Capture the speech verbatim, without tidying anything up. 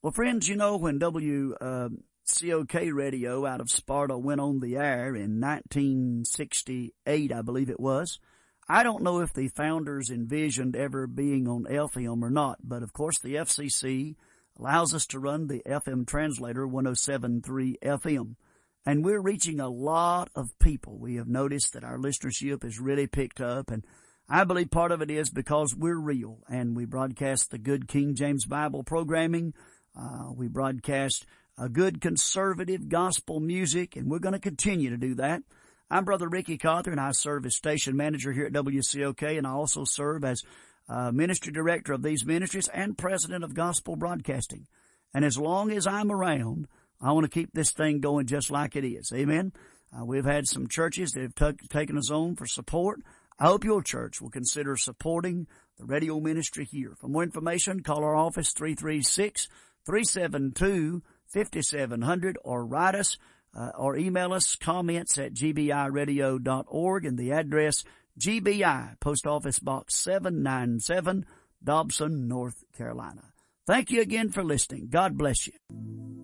Well, friends, you know, when W C O K Radio out of Sparta went on the air in nineteen sixty-eight, I believe it was, I don't know if the founders envisioned ever being on F M or not, but of course the F C C allows us to run the F M translator one oh seven point three F M. And we're reaching a lot of people. We have noticed that our listenership has really picked up, and I believe part of it is because we're real, and we broadcast the good King James Bible programming. Uh, we broadcast a good conservative gospel music, and we're going to continue to do that. I'm Brother Ricky Cawthorn, and I serve as station manager here at W C O K, and I also serve as uh, ministry director of these ministries and president of gospel broadcasting. And as long as I'm around, I want to keep this thing going just like it is. Amen. Uh, we've had some churches that have t- taken us on for support. I hope your church will consider supporting the radio ministry here. For more information, call our office three three six, three seven two, five seven zero zero or write us uh, or email us comments at g b i radio dot org, and the address G B I, Post Office Box seven ninety-seven, Dobson, North Carolina. Thank you again for listening. God bless you.